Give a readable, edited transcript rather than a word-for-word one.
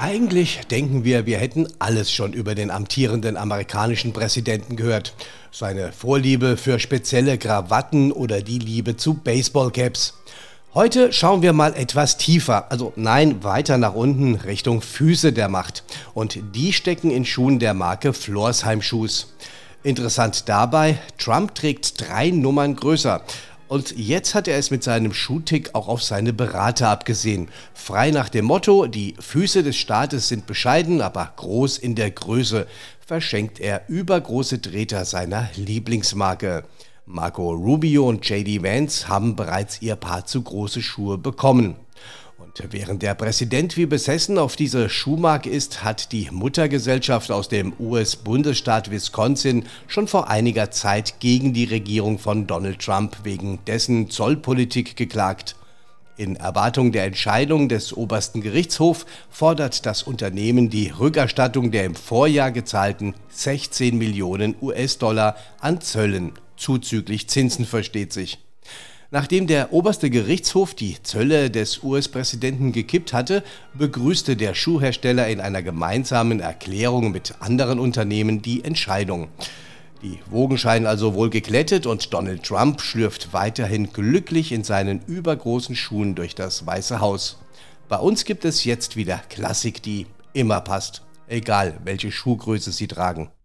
Eigentlich denken wir hätten alles schon über den amtierenden amerikanischen Präsidenten gehört. Seine Vorliebe für spezielle Krawatten oder die Liebe zu Baseballcaps. Heute schauen wir mal etwas tiefer, also nein, weiter nach unten Richtung Füße der Macht. Und die stecken in Schuhen der Marke Florsheim Shoes. Interessant dabei, Trump trägt 3 Nummern größer. Und jetzt hat er es mit seinem Schuhtick auch auf seine Berater abgesehen. Frei nach dem Motto, die Füße des Staates sind bescheiden, aber groß in der Größe, verschenkt er übergroße Treter seiner Lieblingsmarke. Marco Rubio und J.D. Vance haben bereits ihr Paar zu große Schuhe bekommen. Und während der Präsident wie besessen auf diese Schuhmarke ist, hat die Muttergesellschaft aus dem US-Bundesstaat Wisconsin schon vor einiger Zeit gegen die Regierung von Donald Trump wegen dessen Zollpolitik geklagt. In Erwartung der Entscheidung des obersten Gerichtshofs fordert das Unternehmen die Rückerstattung der im Vorjahr gezahlten 16 Millionen US-Dollar an Zöllen, zuzüglich Zinsen versteht sich. Nachdem der oberste Gerichtshof die Zölle des US-Präsidenten gekippt hatte, begrüßte der Schuhhersteller in einer gemeinsamen Erklärung mit anderen Unternehmen die Entscheidung. Die Wogen scheinen also wohl geglättet und Donald Trump schlürft weiterhin glücklich in seinen übergroßen Schuhen durch das Weiße Haus. Bei uns gibt es jetzt wieder Klassik, die immer passt, egal welche Schuhgröße Sie tragen.